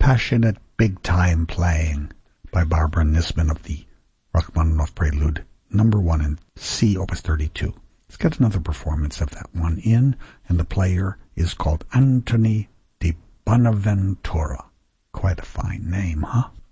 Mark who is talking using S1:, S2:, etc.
S1: Passionate Big Time Playing by Barbara Nisman of the Rachmaninoff Prelude number 1 in C, Opus 32. Let's get another performance of that one in, and the player is called Antony di Bonaventura. Quite a fine name, huh?